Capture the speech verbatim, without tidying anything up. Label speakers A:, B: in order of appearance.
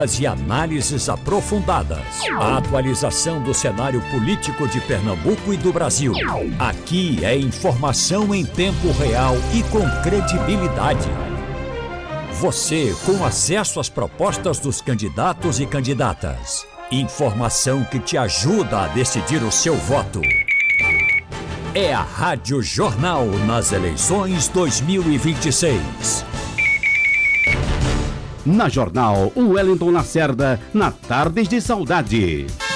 A: e análises aprofundadas. A atualização do cenário político de Pernambuco e do Brasil. Aqui é informação em tempo real e com credibilidade. Você com acesso às propostas dos candidatos e candidatas. Informação que te ajuda a decidir o seu voto. É a Rádio Jornal nas eleições dois mil e vinte e seis.
B: Na Jornal, o Wellington Lacerda, na Tardes de Saudade.